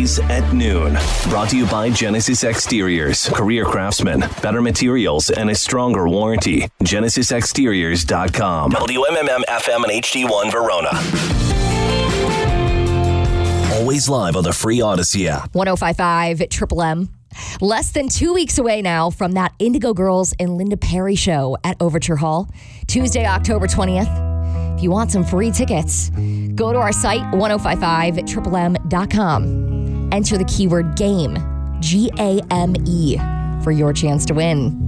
Weekdays at noon. Brought to you by Genesis Exteriors. Career craftsmen, better materials, and a stronger warranty. GenesisExteriors.com. WMMM FM and HD1 Verona. Always live on the free Odyssey app. 105.5 Triple M. Less than 2 weeks away now from that Indigo Girls and Linda Perry show at Overture Hall. Tuesday, October 20th. If you want some free tickets, go to our site, 1055triplem.com. Enter the keyword GAME, GAME, for your chance to win.